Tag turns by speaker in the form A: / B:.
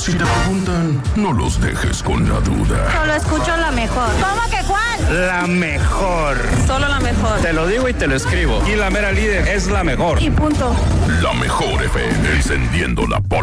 A: Si te preguntan, no los dejes con la duda.
B: Solo escucho la mejor. ¿Cómo que cuál?
C: La mejor.
B: Solo la mejor.
C: Te lo digo y te lo escribo. Y la mera líder es la mejor.
B: Y punto.
A: La mejor FM, encendiendo la pólvora.